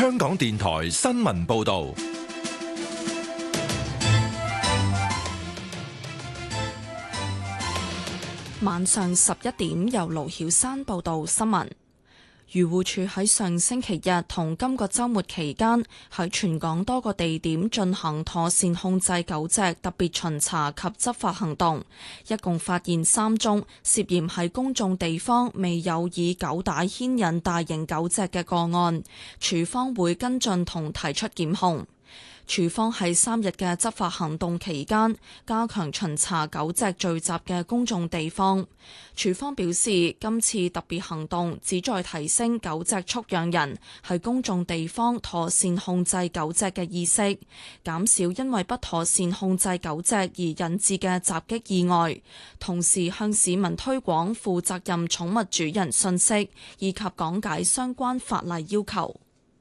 香港電台新聞報道。 晚上11點，由盧曉珊報道新聞。漁護署喺上星期日同今個週末期間，喺全港多個地點進行妥善控制狗隻特別巡查及執法行動，一共發現3宗涉嫌喺公眾地方未有以狗帶牽引大型狗隻嘅個案，署方會跟進同提出檢控。署方喺3日嘅執法行動期間，加強巡查狗隻聚集嘅公眾地方。署方表示，今次特別行動旨在提升狗隻畜養人喺公眾地方妥善控制狗隻嘅意識，減少因為不妥善控制狗隻而引致嘅襲擊意外，同時向市民推廣負責任寵物主人信息，以及講解相關法例要求。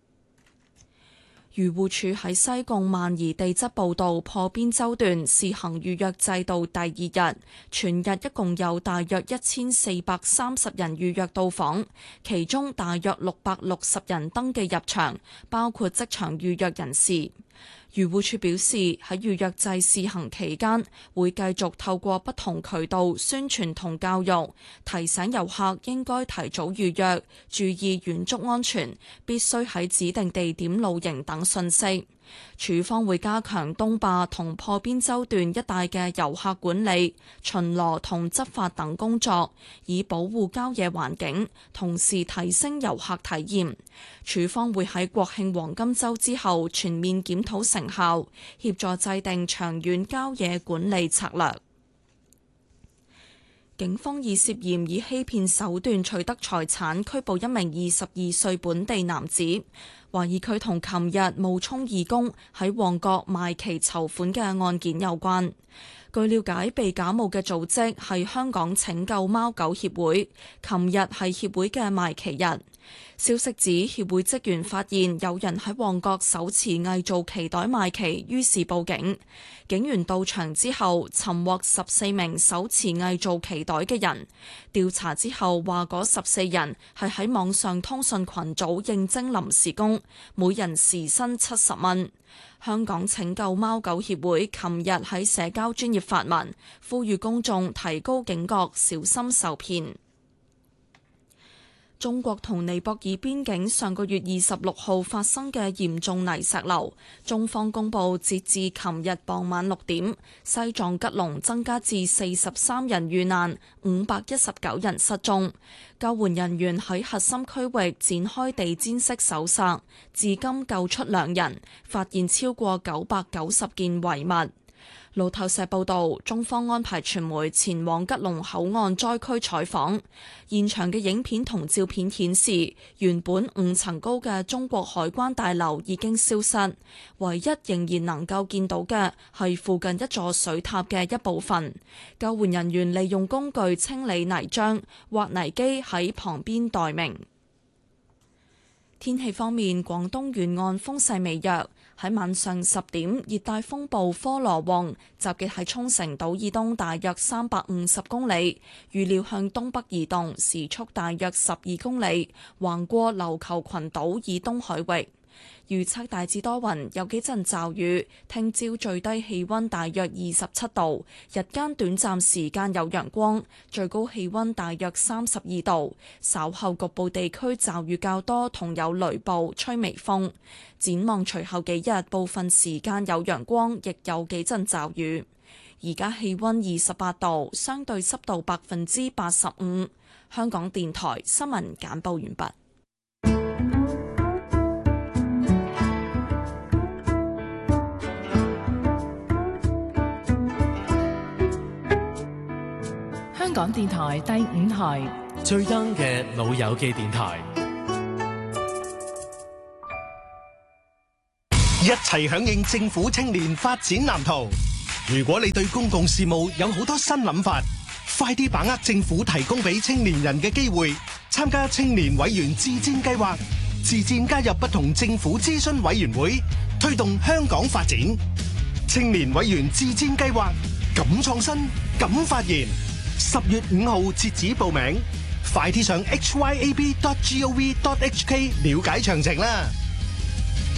漁護署喺西貢萬宜地質步道破邊洲段試行預約制度第2日，全日一共有大約1430人預約到訪，其中大約660人登記入場，包括即場預約人士。漁護署表示，喺預約制試行期間，會繼續透過不同渠道宣傳同教育，提醒遊客應該提早預約，注意遠足安全，必須喺指定地點露營等信息。署方會加強東壩同破邊洲段一帶嘅遊客管理、巡邏同執法等工作，以保護郊野環境，同時提升遊客體驗。署方會喺國慶黃金週之後全面檢討成效，協助制定長遠郊野管理策略。警方以涉嫌以欺騙手段取得財產拘捕一名22歲本地男子，懷疑佢同琴日冒充義工喺旺角賣旗籌款嘅案件有關。據了解，被假冒嘅組織係香港拯救貓狗協會，琴日係協會嘅賣旗日。消息指協會職員發現有人喺旺角手持偽造旗袋賣旗，於是報警。警員到場之後，尋獲14名手持偽造旗袋嘅人。調查之後話，嗰14人係喺網上通訊群組應徵臨時工，每人時薪70蚊。香港拯救貓狗協會琴日喺社交專頁發文，呼籲公眾提高警覺，小心受騙。中國同尼泊爾邊境上個月26號發生嘅嚴重泥石流，中方公佈截至琴日傍晚6點，西藏吉隆增加至43人遇難，519人失蹤。救援人員喺核心區域展開地毯式搜索，至今救出2人，發現超過990件遺物。路透社報道，中方安排傳媒前往吉隆口岸災區採訪，現場嘅影片同照片顯示，原本5層高嘅中國海關大樓已經消失，唯一仍然能夠見到嘅係附近一座水塔嘅一部分。救援人員利用工具清理泥漿，挖泥機喺旁邊待命。天氣方面，廣東沿岸風勢微弱。喺晚上10點，熱帶風暴科羅旺集結喺沖繩島以東大約350公里，預料向東北移動，時速大約12公里，橫過琉球群島以東海域。預測大致多雲，有幾陣驟雨。聽朝最低氣溫大約27度，日間短暫時間有陽光，最高氣溫大約32度。稍後局部地區驟雨較多，同有雷暴，吹微風。展望隨後幾日，部分時間有陽光，亦有幾陣驟雨。而家氣溫28度，相對濕度85%。香港電台新聞簡報完畢。 香港電台第5台最 young 嘅老友記電台， 一齊響應政府青年發展藍圖。如果你對公共事務有好多新諗法，快啲把握政府提供俾青年人嘅機會，參加青年委員自薦計劃，自薦加入不同政府諮詢委員會，推動香港發展。青年委員自薦計劃，敢創新，敢發言。10月5號截止報名，快啲上 hyab.gov.hk 了解詳情啦！